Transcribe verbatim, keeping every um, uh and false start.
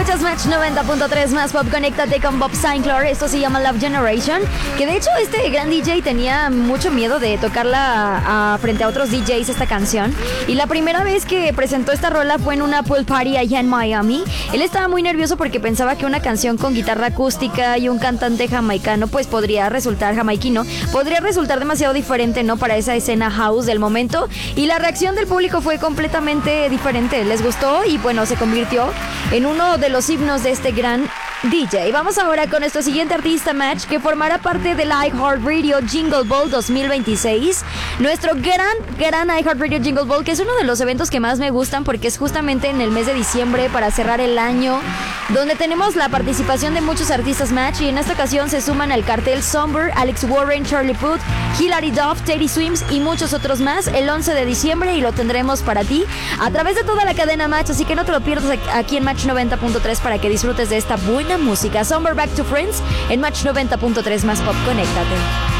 Escuchas Match noventa punto tres más pop, conéctate con Bob Sinclair. Esto se llama Love Generation, que de hecho este gran D J tenía mucho miedo de tocarla a, a, frente a otros D Js esta canción. Y la primera vez que presentó esta rola fue en una pool party allá en Miami. Él estaba muy nervioso porque pensaba que una canción con guitarra acústica y un cantante jamaicano pues podría resultar jamaiquino, podría resultar demasiado diferente, ¿no? Para esa escena house del momento. Y la reacción del público fue completamente diferente. Les gustó y bueno, se convirtió en uno de los himnos de este gran D J. Vamos ahora con nuestro siguiente artista, Match, que formará parte del iHeartRadio Jingle Ball dos mil veintiséis. Nuestro gran, gran iHeartRadio Jingle Ball, que es uno de los eventos que más me gustan porque es justamente en el mes de diciembre para cerrar el año, donde tenemos la participación de muchos artistas, Match, y en esta ocasión se suman al cartel Somber, Alex Warren, Charlie Puth, Hilary Duff, Teddy Swims y muchos otros más el once de diciembre, y lo tendremos para ti a través de toda la cadena Match, así que no te lo pierdas aquí en Match noventa punto tres para que disfrutes de esta buena música. Somber, Back to Friends en Match noventa punto tres más pop, conéctate.